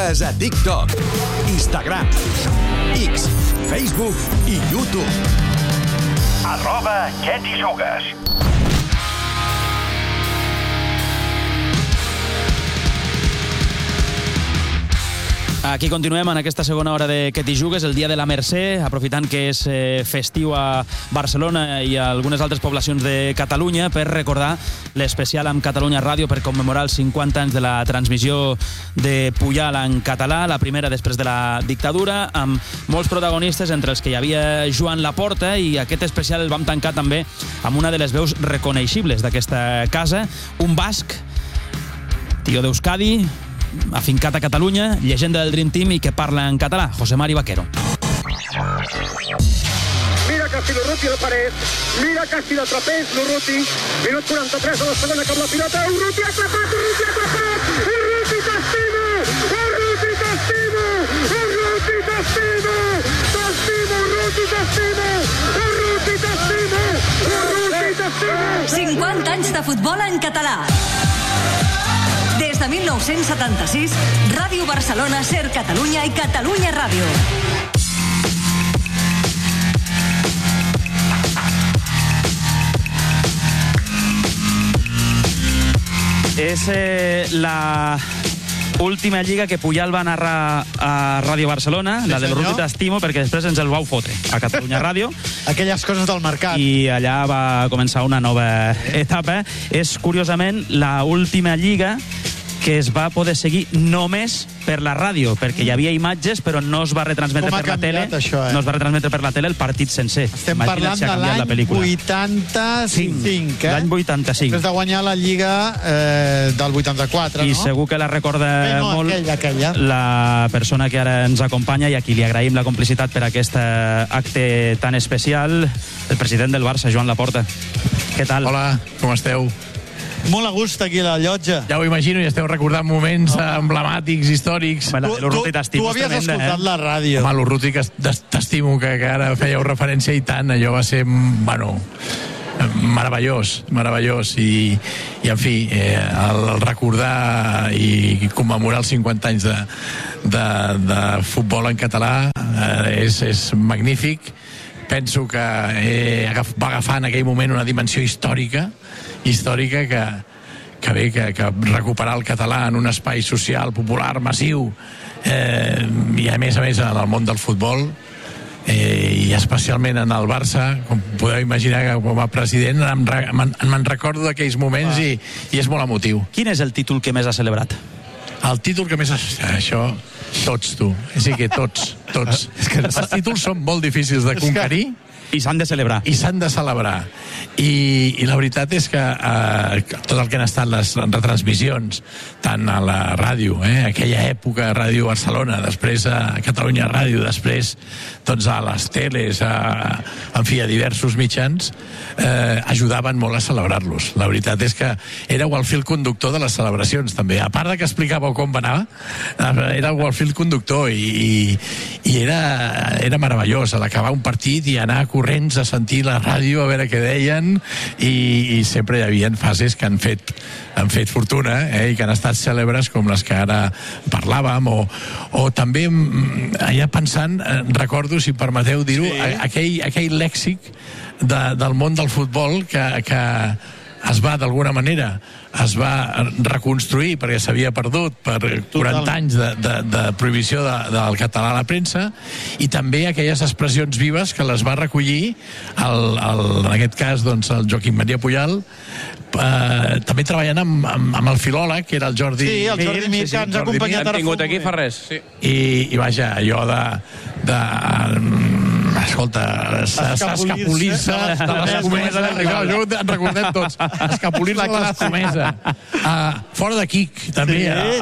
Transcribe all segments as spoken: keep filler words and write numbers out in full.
Jugues a TikTok, Instagram, X, Facebook i YouTube. Arroba Què t'hi jugues. Aquí continuem en aquesta segona hora de Què t'hi jugues, el dia de la Mercè, aprofitant que és eh, festiu a Barcelona i a algunes altres poblacions de Catalunya per recordar l'especial amb Catalunya Ràdio per commemorar els cinquanta anys de la transmissió de Pujal en català, la primera després de la dictadura, amb molts protagonistes, entre els que hi havia Joan Laporta, i aquest especial el vam tancar també amb una de les veus reconeixibles d'aquesta casa, un basc, tio d'Euskadi, afincat a Catalunya, llegenda del Dream Team i que parla en català, José Mari Vaquero. Mira que ha sido Urruti de pared, mira que ha sido trapez l'Urruti, minut quaranta-tres de la segona amb la pilota, Urruti ha atrapat, Urruti ha atrapat, Urruti t'estimo, Urruti t'estimo, Urruti t'estimo, t'estimo, Urruti t'estimo, Urruti t'estimo, Urruti t'estimo. cinquanta anys de futbol en català. Des de mil nou-cents setanta-sis, Ràdio Barcelona, Ser Catalunya i Catalunya Ràdio. És eh, la última lliga que Pujal va narrar a Ràdio Barcelona, sí, la del Urruti t'estimo, perquè després ens el vau fotre a Catalunya Ràdio. Aquelles coses del mercat. I allà va començar una nova etapa. És, curiosament, la última lliga que es va poder seguir només per la ràdio, perquè hi havia imatges, però no es va retransmetre per la tele. Això, eh? No es va retransmetre per la tele el partit sencer. Estem Imagina't parlant si ha de canviat la l'any pel·lícula. vuitanta-cinc, eh? L'any vuitanta-cinc. Després de guanyar la Lliga eh, del vuitanta-quatre, I no? segur que la recorda Bé, no, molt aquella, aquella. la persona que ara ens acompanya i a qui li agraïm la complicitat per aquest acte tan especial, el president del Barça, Joan Laporta. Què tal? Hola, com esteu? Molt a gust aquí a la llotja. Ja ho imagino, i esteu recordant moments emblemàtics, històrics. Home, la de l'Urruti t'estimo. Tu havies escoltat la ràdio. Home, l'Urruti que t'estimo, que, que ara fèieu referència, i tant, allò va ser, bueno, meravellós, meravellós, i, i en fi, eh, el, el recordar i commemorar els cinquanta anys de, de, de futbol en català eh, és, és magnífic. Penso que eh, va agafar en aquell moment una dimensió històrica, històrica que, que bé, que, que recuperar el català en un espai social, popular, massiu, eh, i a més a més en el món del futbol, eh, i especialment en el Barça, com podeu imaginar que com a president me'n me recordo d'aquells moments, i, i és molt emotiu. Quin és el títol que més ha celebrat? El títol que més... Això, tots, tu. És a dir, que tots, tots. És que els títols són molt difícils de conquerir. I s'han de celebrar. I s'han de celebrar. I, i la veritat és que eh, tot el que han estat les retransmissions, tant a la ràdio, eh, aquella època a Ràdio Barcelona, després a Catalunya Ràdio, després doncs, a les teles, a, en fi, a diversos mitjans, eh, ajudaven molt a celebrar-los. La veritat és que éreu el fil conductor de les celebracions, també. A part de que explicàveu com va anar, éreu el fil conductor, i, i, i era, era meravellós, a l'acabar un partit i anar corrents a sentir la ràdio, a veure què deien, i, i sempre hi havia fases que han fet, han fet fortuna, eh, i que han estat cèlebres, com les que ara parlàvem, o, o també allà pensant, recordo, si permeteu dir-ho, sí. aquell, aquell lèxic de, del món del futbol que, que es va, d'alguna manera, es va reconstruir perquè s'havia perdut per quaranta anys de, de, de prohibició de, del català a la premsa, i també aquelles expressions vives que les va recollir el, el, en aquest cas doncs, el Joaquim Maria Pujal, eh, també treballant amb, amb, amb el filòleg, que era el Jordi Sí, el Jordi Mir, que ens ha acompanyat ara. Hem tingut aquí fa res. Sí. I, i vaja, allò de, de escolta, escapolir-se de l'escomesa, en recordem tots, escapolir-se de l'escomesa, fora de quic també,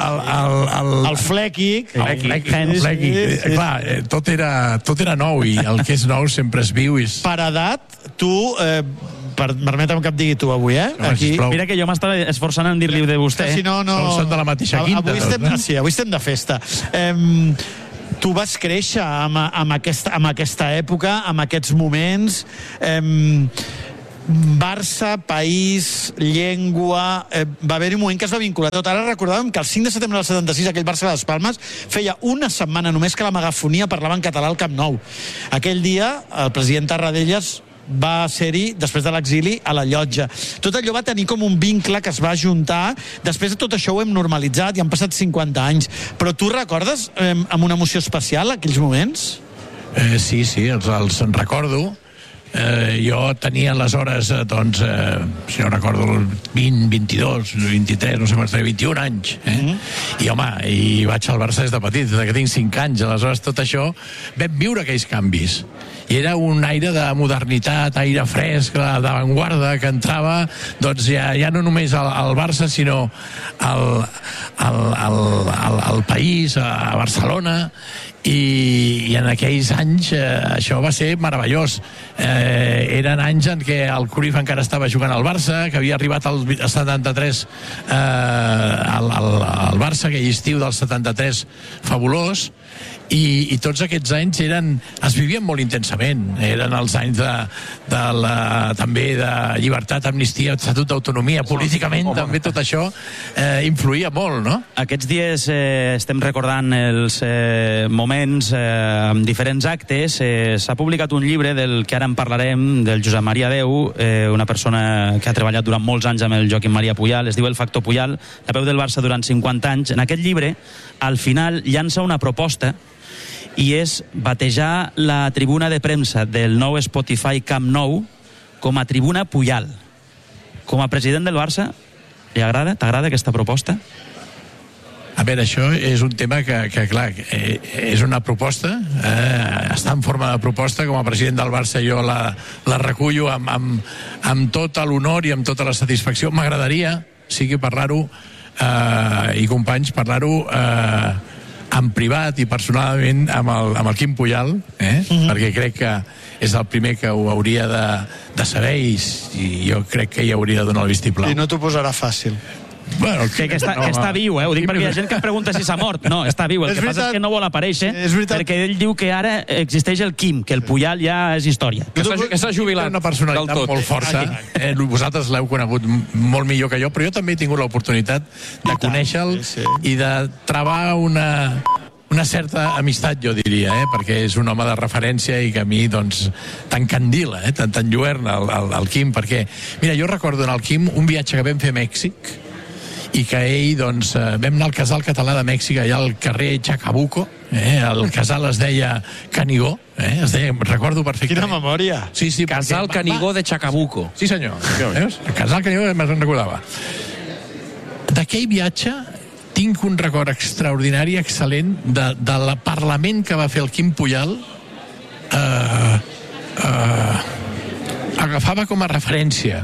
el flequic, el flequic, clar, tot era nou, i el que és nou sempre es viu. Per edat, tu permetem que em digui tu avui, eh? Aquí. Mira que jo m'estava esforçant en dir-li de vostè. Si no, no... Són de la mateixa quinta. Avui estem, sí, avui estem de festa. Eh, tu vas créixer amb, amb, aquesta, amb aquesta època, amb aquests moments. Eh, Barça, país, llengua... Eh, va haver-hi un moment que es va vincular tot. Ara recordàvem que el cinc de setembre del setanta-sis aquell Barça de les Palmes feia una setmana només que la megafonia parlava en català al Camp Nou. Aquell dia el president Tarradellas va ser-hi, després de l'exili, a la llotja. Tot allò va tenir com un vincle que es va juntar. Després de tot això ho hem normalitzat i han passat cinquanta anys. Però tu recordes eh, amb una emoció especial aquells moments? Eh, sí, sí, els, els recordo. Eh, jo tenia aleshores, eh, doncs, eh, si no recordo, vint, vint-i-dos, vint-i-tres, no sé quants, vint-i-un anys. Eh? Mm. I, home, i vaig al Barça des de petit, des que tinc cinc anys. Aleshores, tot això, vam viure aquells canvis. I era un aire de modernitat, aire fresc, d'avantguarda, que entrava, doncs, ja, ja no només al, al Barça, sinó al, al, al, al, al país, a Barcelona. I, i en aquells anys eh, això va ser meravellós. Eh, eren anys en què el Cruyff encara estava jugant al Barça, que havia arribat al setanta-tres eh, al, al, al Barça, aquell estiu del setanta-tres fabulós, i, i tots aquests anys eren, es vivien molt intensament. Eren els anys de, de la, també de llibertat, amnistia, estatut d'autonomia, políticament oh, també tot això eh, influïa molt, no? Aquests dies eh, estem recordant els eh, moments eh, amb diferents actes. Eh, s'ha publicat un llibre del que ara en parlarem, del Josep Maria Deu, eh, una persona que ha treballat durant molts anys amb el Joaquim Maria Puyal, es diu El Factor Puyal, la veu del Barça durant cinquanta anys. En aquest llibre, al final, llança una proposta i és batejar la tribuna de premsa del nou Spotify Camp Nou com a tribuna Puyal. Com a president del Barça, li agrada? T'agrada aquesta proposta? A veure, això és un tema que, que clar, eh, és una proposta, eh, està en forma de proposta. Com a president del Barça jo la, la recullo amb, amb, amb tot l'honor i amb tota la satisfacció. M'agradaria, sigui parlar-ho, eh, i companys, parlar-ho eh, en privat i personalment amb el, amb el Quim Puyal, eh? Mm-hmm. Perquè crec que és el primer que ho hauria de, de saber i, i jo crec que hi hauria de donar el vistiplau. I no t'ho posarà fàcil. Bueno, que, que, està, no, que està viu, eh? Ho dic perquè hi ha gent que pregunta si s'ha mort. No, està viu. El que passa és que no vol aparèixer, perquè ell diu que ara existeix el Quim, que el Puyal ja és història. Que s'ha jubilat. Una personalitat molt força. Eh, vosaltres l'heu conegut molt millor que jo, però jo també he tingut l'oportunitat de conèixer-lo i de travar una... una certa amistat, jo diria, eh? Perquè és un home de referència i que a mi, doncs, t'encandila, eh? t'enlluerna el, el, el Quim, perquè, mira, jo recordo en el Quim un viatge que vam fer a Mèxic i que ell, doncs, vam anar al casal català de Mèxic, allà al carrer Chacabuco, eh? El casal es deia Canigó, eh? Es deia, recordo perfectament. Quina memòria! Sí, sí, casal perquè, Canigó va, de Chacabuco. Sí, senyor. Veus? El casal Canigó me'n recordava. D'aquell viatge tinc un record extraordinari, excel·lent, de, de la Parlament que va fer el Quim Puyal. Eh, eh, agafava com a referència.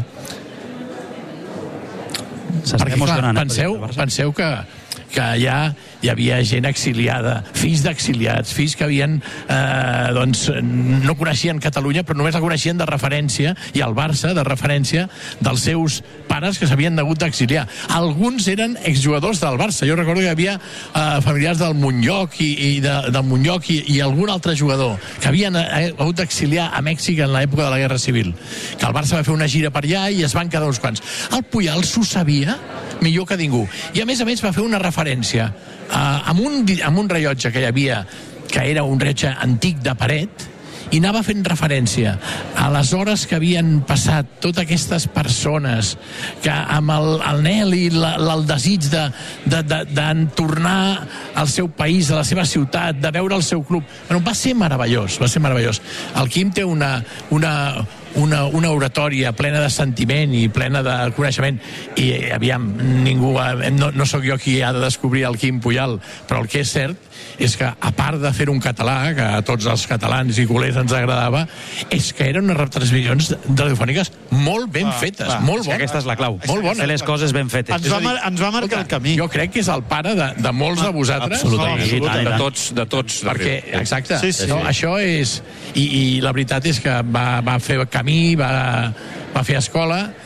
Perquè, clar, penseu, penseu que, que ja hi havia gent exiliada, fills d'exiliats, fills que havien, eh, doncs, no coneixien Catalunya, però només la coneixien de referència, i el Barça de referència dels seus pares que s'havien hagut d'exiliar. Alguns eren exjugadors del Barça. Jo recordo que hi havia eh, familiars del Montllòc i, i de, del Montllòc i, i algun altre jugador que havien eh, hagut d'exiliar a Mèxic en l'època de la Guerra Civil. Que el Barça va fer una gira per allà i es van quedar uns quants. El Puyal s'ho sabia millor que ningú. I a més a més va fer una referència uh, amb, un, amb un rellotge que hi havia, que era un rellotge antic de paret, i anava fent referència a les hores que havien passat totes aquestes persones que amb el, el Nel i la, el desig de, de, de, de tornar al seu país, a la seva ciutat, de veure el seu club. Bueno, va ser meravellós, va ser meravellós. El Quim té una, una, una, una oratòria plena de sentiment i plena de coneixement, i aviam, ningú, no, no sóc jo qui ha de descobrir el Quim Puyal, però el que és cert és que, a part de fer un català, que a tots els catalans i culers ens agradava, és que eren unes retransmissions radiofòniques molt ben va, fetes, va. molt bones. Aquesta és la clau. Molt bones. Fer les coses ben fetes. Ens va, mar ens va marcar el camí. Jo crec que és el pare de, de molts de vosaltres. Absolutament. No, absolutament. De tots, de tots. Perquè, exacte, sí, sí. No, això és... I, I la veritat és que va, va fer camí, va, va fer escola,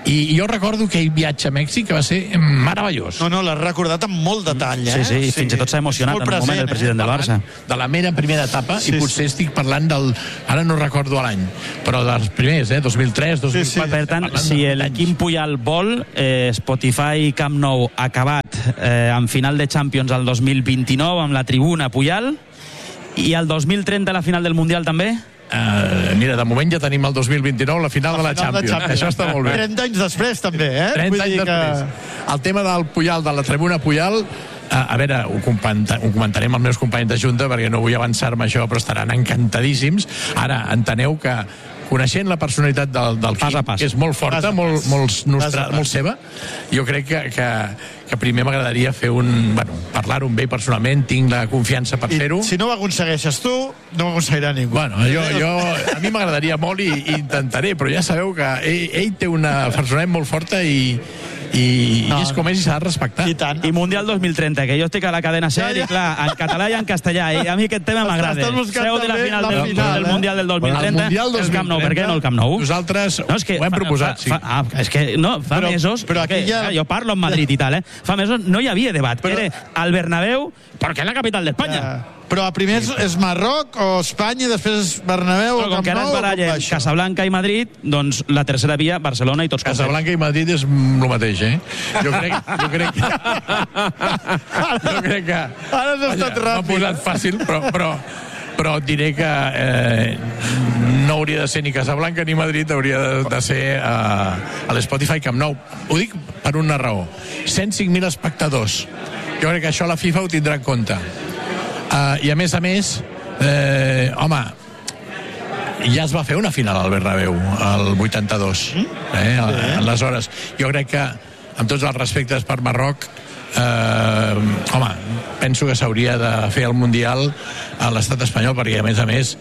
I jo recordo aquell viatge a Mèxic que va ser meravellós. No, no, l'has recordat amb molt detall, eh? Sí, sí, i fins i tot s'ha emocionat en un moment el president del Barça. De la mera primera etapa, Sí, i potser estic parlant del... Ara no recordo l'any, però dels primers, eh? dos mil tres, dos mil quatre... Sí, sí. Per tant, si el Quim Puyal vol, eh, Spotify Camp Nou acabat eh, en final de Champions al dos mil vint-i-nou amb la tribuna Puyal, i al dos mil trenta la final del Mundial també? Uh, mira, de moment ja tenim el dos mil vint-i-nou la final, la final de la Champions. Champions. Això està molt bé. trenta anys després, també, eh? trenta Vull anys dir després. que... El tema del Puyal, de la tribuna Puyal, a, a veure, ho, comenta, ho comentarem als meus companys de Junta perquè no vull avançar-me això, però estaran encantadíssims. Ara, enteneu que coneixent la personalitat del, del Quim, que és molt forta, molt, molt, nostra, molt seva, jo crec que, que, que primer m'agradaria fer un... Bueno, parlar-ho amb ell personalment, tinc la confiança per fer-ho. Si no ho aconsegueixes tu, no ho aconseguirà ningú. Bueno, jo, jo, a mi m'agradaria molt i, i intentaré, però ja sabeu que ell, ell té una personalitat molt forta i, i, no, i és com és i s'ha de respectar. I tant. I Mundial dos mil trenta, que jo estic a la cadena SER, ja, ja. I clar, en català i en castellà, i a mi aquest tema m'agrada. Seu de la final, la del, final del, del Mundial del dos mil trenta, el, el Camp Nou. Per què no el Camp Nou? Nosaltres no, que ho hem fa, proposat, fa, sí. Fa, ah, és que no, fa però, mesos... Però aquí que, ja... Jo parlo en Madrid i tal, eh? Fa mesos no hi havia debat. Però... Era al Bernabéu, perquè és la capital d'Espanya. Ja. Però a primer és, és Marroc o Espanya i després és Bernabéu o com Camp que ara es Nou, barallen Casablanca i Madrid, doncs la tercera via, Barcelona i tots contents. Casablanca i Madrid és el mateix, eh? Jo crec, jo crec que... jo crec que... Ara has estat ràpid. M'ha posat fàcil, però... però però et diré que eh, no hauria de ser ni Casablanca ni Madrid, hauria de, de ser eh, a l'Spotify Camp Nou. Ho dic per una raó. cent cinc mil espectadors. Jo crec que això la FIFA ho tindrà en compte. Uh, I a més a més, eh, home, ja es va fer una final al Bernabéu, el vuitanta-dos. Eh? Aleshores, jo crec que, amb tots els respectes per Marroc, Uh, home, penso que s'hauria de fer el Mundial a l'estat espanyol perquè a més a més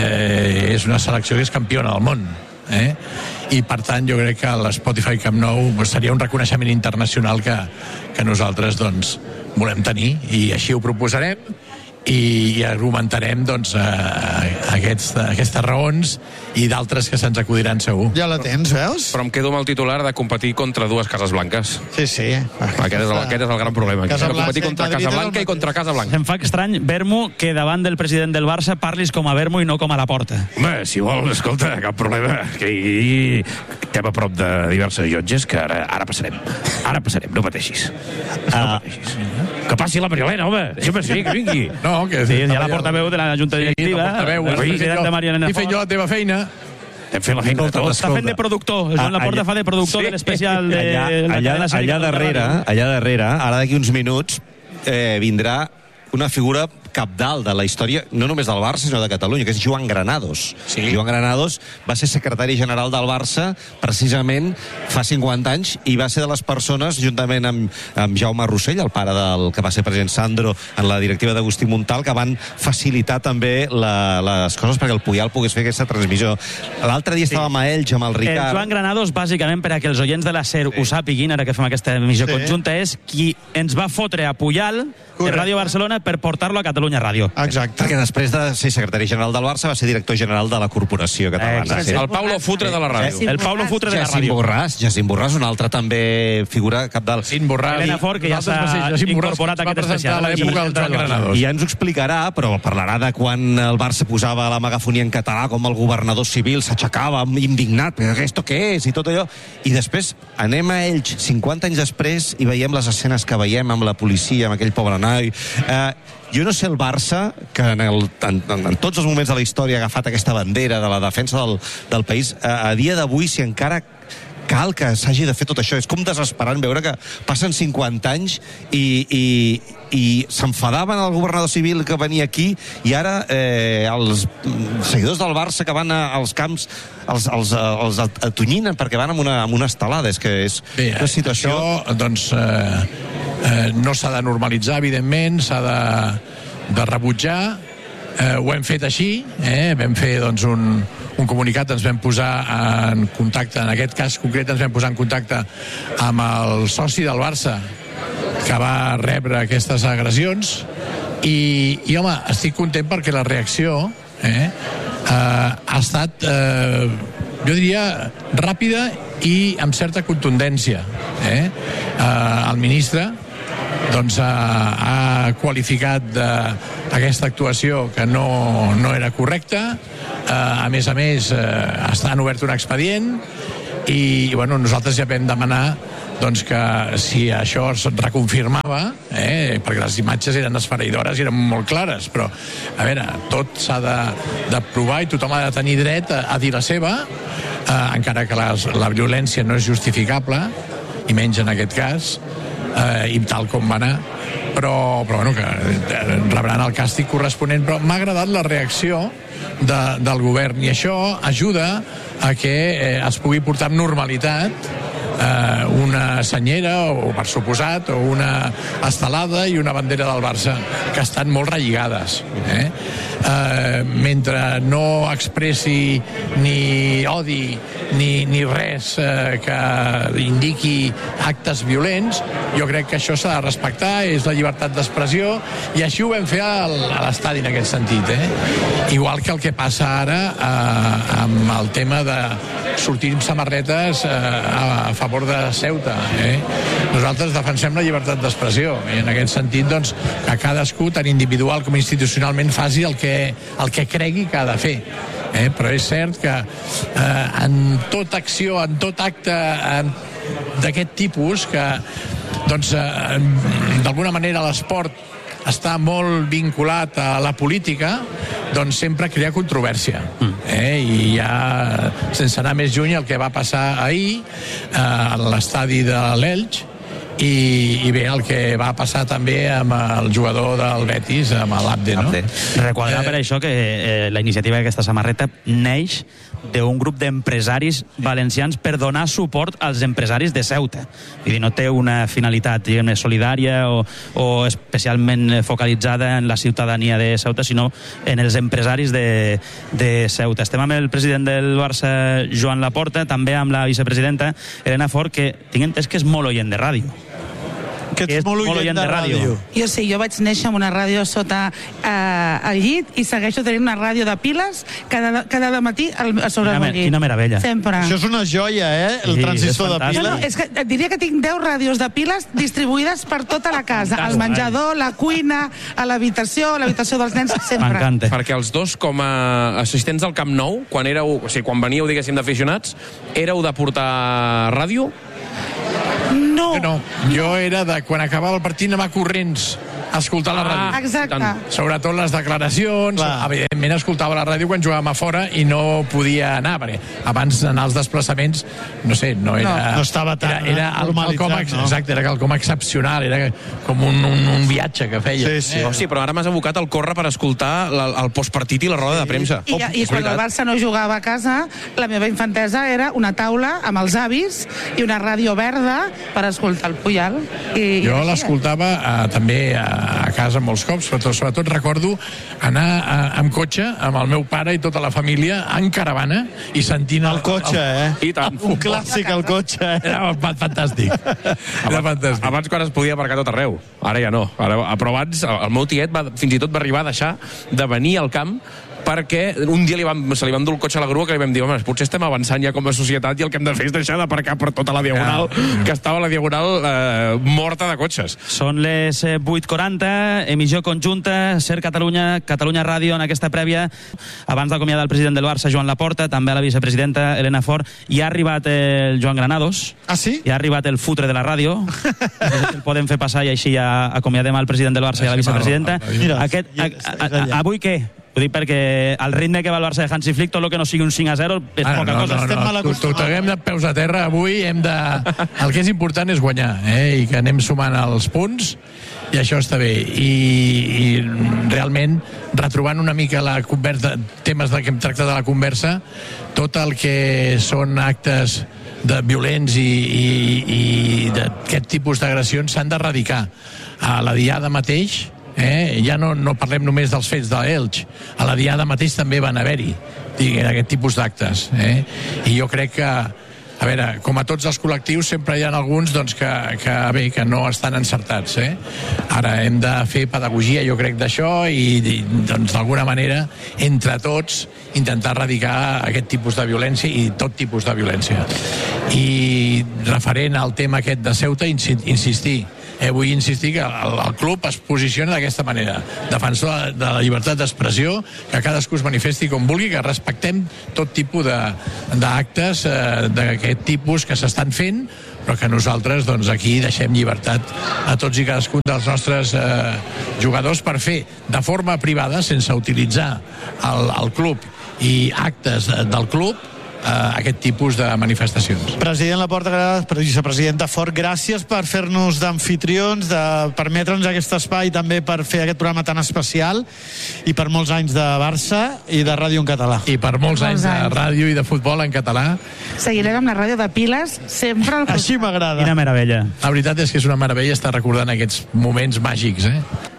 eh, és una selecció que és campiona del món, eh? I per tant jo crec que l'Spotify Camp Nou seria un reconeixement internacional que, que nosaltres doncs volem tenir i així ho proposarem i, i argumentarem doncs eh, aquests, aquestes raons i d'altres que se'ns acudiran segur. Ja la tens, veus? Però em quedo amb el titular de competir contra dues Cases Blanques. Sí, sí. Aquest és el, aquest és el gran problema. Casa Blanca, competir contra Casablanca i contra Casablanca. Em fa estrany, Vermo, que davant del president del Barça parlis com a Vermo i no com a la porta. Home, si vols, escolta, cap problema. Que hi estem a prop de diverses llotges que ara, ara passarem. Ara passarem, no pateixis. No Ah. pateixis. Que passi la Mariolena, home. Deixa'm ser, que vingui. No, que Sí, hi ha la portaveu de la Junta Directiva. Sí, la portaveu. el president de Maria Elena I fent jo la teva feina. Hem fet la feina de tots. Està fent de productor. El Joan Laporta fa de productor Sí. de l'especial de allà, la allà, cadena SER. allà darrere, allà darrere, ara d'aquí uns minuts, eh, vindrà una figura cabdal de la història, no només del Barça, sinó de Catalunya, que és Joan Granados. Sí. Joan Granados va ser secretari general del Barça precisament fa cinquanta anys i va ser de les persones, juntament amb, amb Jaume Rossell, el pare del que va ser president Sandro en la directiva d'Agustí Montal, que van facilitar també la, les coses perquè el Puyal pogués fer aquesta transmissió. L'altre dia estàvem a Elx amb el El Ricard. Joan Granados, bàsicament, per a que els oients de la SER ho sàpiguin, ara que fem aquesta emissió Sí. conjunta, és qui ens va fotre a Puyal de Correcte. Ràdio Barcelona per portar-lo a Catalunya Ràdio. Exacte. Perquè després de ser secretari general del Barça va ser director general de la Corporació Catalana. Exacte. Sí. El Paulo Futre de la ràdio. El Paulo Futre de la Jacint ràdio. Borràs, Jacint Borràs, un altre també figura capdalt. Sin Borràs. Helena Fort, que ja s'ha incorporat a aquest especial. A l'època del Joan Granados. I ja ens ho explicarà, però parlarà de quan el Barça posava la megafonia en català, com el governador civil s'aixecava indignat, però esto què és? I tot allò. I després anem a Elx, cinquanta anys després, i veiem les escenes que veiem amb la policia, amb aquell pobre noi. Eh, jo no sé el Barça, que en, el, en, en, en tots els moments de la història ha agafat aquesta bandera de la defensa del, del país, a, a dia d'avui, si encara cal que s'hagi de fer tot això. És com desesperant veure que passen cinquanta anys i, i, i s'enfadaven el governador civil que venia aquí i ara eh, els seguidors del Barça que van a, als camps els, els, els atonyinen perquè van amb una, amb una estelada. És que és Bé, una situació... Això, doncs, eh, eh, no s'ha de normalitzar, evidentment, s'ha de, de rebutjar. Eh, ho hem fet així, eh? Vam fer doncs, un, un comunicat, ens vam posar en contacte, en aquest cas concret ens vam posar en contacte amb el soci del Barça que va rebre aquestes agressions i, i home, estic content perquè la reacció eh, ha estat, eh, jo diria, ràpida i amb certa contundència. Eh? Eh, el ministre doncs, ha, ha qualificat de, aquesta actuació que no, no era correcta. Eh, a més a més, eh, estan obert un expedient i bueno, nosaltres ja vam demanar doncs, que si això es reconfirmava, eh, perquè les imatges eren esfereïdores i eren molt clares, però a veure, tot s'ha de, de provar i tothom ha de tenir dret a, a dir la seva, eh, encara que les, la violència no és justificable, i menys en aquest cas, eh, i tal com va anar, però, però bueno, que rebran el càstig corresponent. Però m'ha agradat la reacció de, del govern, i això ajuda a que eh, es pugui portar amb normalitat eh, una senyera, o per suposat, o una estelada i una bandera del Barça, que estan molt relligades. Eh? Eh, mentre no expressi ni odi ni, ni res eh, que indiqui actes violents, jo crec que això s'ha de respectar, és la llibertat d'expressió, i així ho vam fer al, a l'estadi en aquest sentit. Eh? Igual que el que passa ara eh, amb el tema de sortir amb samarretes eh, a, a favor de Ceuta. Eh? Nosaltres defensem la llibertat d'expressió, i en aquest sentit doncs, que cadascú, tant individual com institucionalment, faci el que, el que cregui que ha de fer. Eh? Però és cert que eh, en tota acció, en tot acte d'aquest tipus, que doncs, eh, d'alguna manera l'esport està molt vinculat a la política, doncs sempre crea controvèrsia. Eh? I ja, sense anar més lluny, el que va passar ahir eh, a l'estadi de l'Elx, i, i bé, el que va passar també amb el jugador del Betis, amb l'Abde, no? Requadrar eh... per això que eh, la iniciativa d'aquesta samarreta neix d'un grup d'empresaris valencians per donar suport als empresaris de Ceuta. Vull dir, no té una finalitat, diguem, solidària o, o especialment focalitzada en la ciutadania de Ceuta, sinó en els empresaris de, de Ceuta. Estem amb el president del Barça, Joan Laporta, també amb la vicepresidenta, Elena Fort, que tinc entès que és molt oient de ràdio. Que ets molt oient de ràdio. Jo sí, jo vaig néixer amb una ràdio sota eh, el llit i segueixo tenint una ràdio de piles cada, cada matí al, sobre quina, el llit. Quina meravella. Sempre. Això és una joia, eh? El sí, transistor de piles. No, no, és que et diria que tinc deu ràdios de piles distribuïdes per tota la casa. Al menjador, la cuina, a l'habitació, a l'habitació dels nens, sempre. M'encanta. Perquè els dos, com a assistents al Camp Nou, quan éreu, o sigui, quan veníeu, diguéssim, d'aficionats, éreu de portar ràdio? No. No, jo era de quan acabava el partit anar corrents a escoltar la ràdio. Ah, exacte. Sobretot les declaracions. Clar. Evidentment escoltava la ràdio quan jugàvem a fora i no podia anar, perquè abans d'anar als desplaçaments, no sé, no era... No, no estava tan era, era normalitzat, quelcom, no? Exacte, era quelcom excepcional, era com un, un, un viatge que feia. Sí, sí. Eh? Oh, sí, però ara m'has abocat al córrer per escoltar la, el postpartit i la roda de premsa. I, i quan el Barça no jugava a casa, la meva infantesa era una taula amb els avis i una ràdio verda per escoltar el Puyal. I, jo i l'escoltava eh, també a, a casa molts cops, però sobretot recordo anar a, amb cotxe amb el meu pare i tota la família en caravana i sentint el, el cotxe, eh? I tant. Un clàssic, el cotxe, eh? Era fantàstic. Era fantàstic. Abans, quan es podia aparcar tot arreu. Ara ja no. Ara, però abans el meu tiet va, fins i tot va arribar a deixar de venir al camp perquè un dia li vam, se li va endur el cotxe a la grua, que li vam dir, home, potser estem avançant ja com a societat i el que hem de fer és deixar d'aparcar per tota la diagonal, ja. que estava a la diagonal eh, morta de cotxes. Són les vuit quaranta, emissió conjunta, Ser Catalunya, Catalunya Ràdio, en aquesta prèvia. Abans d'acomiadar el president del Barça, Joan Laporta, també a la vicepresidenta, Elena Fort, i ha arribat el Joan Granados. Ah, sí? I ha arribat el futre de la ràdio. El podem fer passar i així ja acomiadem al president del Barça i a la vicepresidenta. Mira, Aquest, a, a, a, avui què? Ho dic perquè al ritme que va el Barça de Hansi Flick, tot el que no sigui un cinc a zero és ah, poca no, cosa. No, no, no. Tot haguem de peus a terra avui, hem de... el que és important és guanyar, eh? I que anem sumant els punts, i això està bé. I, i realment, retrobant una mica la conversa, temes que hem tractat de la conversa, tot el que són actes de violents i, i, i d'aquest tipus d'agressions s'han d'erradicar. A la diada mateix, Eh? ja no, no parlem només dels fets de l'Elx, a la diada mateix també van haver-hi aquest tipus d'actes, eh? I jo crec que a veure, com a tots els col·lectius sempre hi ha alguns doncs, que, que, bé, que no estan encertats. Eh? Ara hem de fer pedagogia, jo crec, d'això i, i doncs, d'alguna manera, entre tots, intentar erradicar aquest tipus de violència i tot tipus de violència. I referent al tema aquest de Ceuta, insistir, Eh, vull insistir que el, el club es posiciona d'aquesta manera, defensor de la llibertat d'expressió, que cadascú es manifesti com vulgui, que respectem tot tipus d'actes eh, d'aquest tipus que s'estan fent, però que nosaltres doncs, aquí deixem llibertat a tots i cadascun dels nostres eh, jugadors per fer de forma privada, sense utilitzar el, el club i actes del club, aquest tipus de manifestacions. President Laporta, vicepresidenta Fort, gràcies per fer-nos d'amfitrions, de permetre'ns aquest espai també per fer aquest programa tan especial i per molts anys de Barça i de ràdio en català. I per molts, molts anys, anys de ràdio i de futbol en català. Seguirem amb la ràdio de Piles sempre. Així m'agrada. Quina meravella. La veritat és que és una meravella estar recordant aquests moments màgics, eh?